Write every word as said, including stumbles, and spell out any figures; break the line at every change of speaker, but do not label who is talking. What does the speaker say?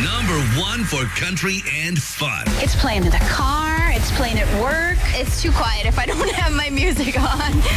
Number one for country and fun.
It's playing in the car. It's playing at work.
It's too quiet if I don't have my music on.